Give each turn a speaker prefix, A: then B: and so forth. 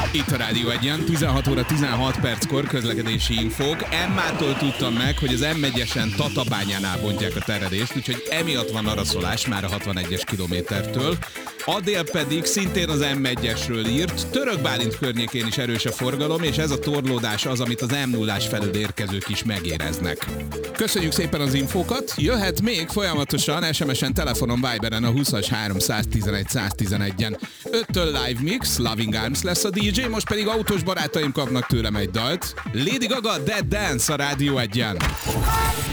A: Itt a Rádió Egyen, 16 óra 16 perckor közlekedési infók. Emmától tudtam meg, hogy az M1-esen Tatabányánál bontják a terelést, úgyhogy emiatt van araszolás már a 61-es kilométertől. Adél pedig szintén az M1-esről írt, Török Bálint környékén is erős a forgalom, és ez a torlódás az, amit az M0-ás felől érkezők is megéreznek. Köszönjük szépen az infókat, jöhet még folyamatosan SMS-en, telefonon, Viberen a 20-as 311 111-en. 5-től live mix, Loving Arms lesz a DJ, most pedig autós barátaim kapnak tőlem egy dalt. Lady Gaga, Dead Dance a Rádió Egyen.